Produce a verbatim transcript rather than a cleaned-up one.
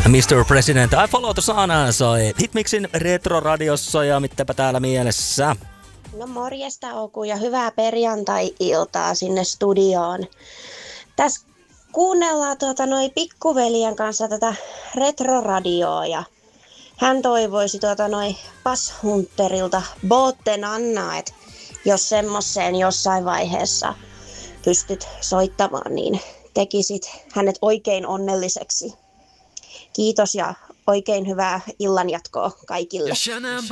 mister President, I follow the sun soi Hitmixin retroradiossa ja mitäpä täällä mielessä? No morjesta Oku ja hyvää perjantai-iltaa sinne studioon. Tässä kuunnellaan tuota noi pikkuveljen kanssa tätä retroradioa ja hän toivoisi tuota noi Passhunterilta Botten Anna, että jos semmoiseen jossain vaiheessa pystyt soittamaan, niin tekisit hänet oikein onnelliseksi. Kiitos ja oikein hyvää illanjatkoa kaikille.